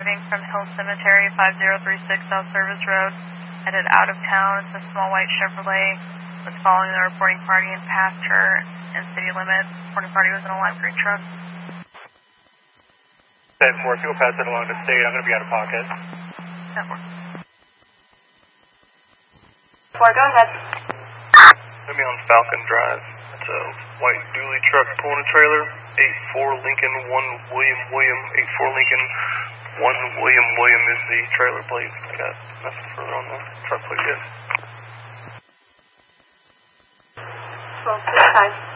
from Hill Cemetery, 5036 South Service Road, headed out of town. It's a small white Chevrolet. Was following the reporting party and passed her in city limits. Reporting party was in a lime green truck. 10-4, if you'll pass that along to state, I'm going to be out of pocket. 10-4. 4, go ahead. Going to be on Falcon Drive. It's a white dually truck pulling a trailer. 84 Lincoln, 1 William William, 84 Lincoln, 1 William William is the trailer plate. I got nothing further on the truck plate yet. 12, 6, 5.